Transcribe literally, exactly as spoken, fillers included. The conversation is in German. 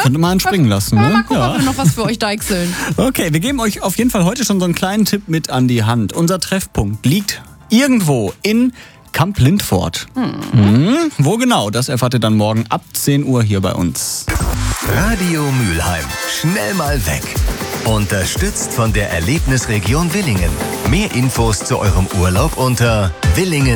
Könnte man springen lassen, ne? Ja, mal gucken, ob wir noch was für euch deichseln. Okay, wir geben euch auf jeden Fall heute schon so einen kleinen Tipp mit an die Hand. Unser Treffpunkt liegt irgendwo in Kamp-Lindfort. Hm. Hm, wo genau? Das erfahrt ihr dann morgen ab zehn Uhr hier bei uns. Radio Mülheim. Schnell mal weg. Unterstützt von der Erlebnisregion Willingen. Mehr Infos zu eurem Urlaub unter willingen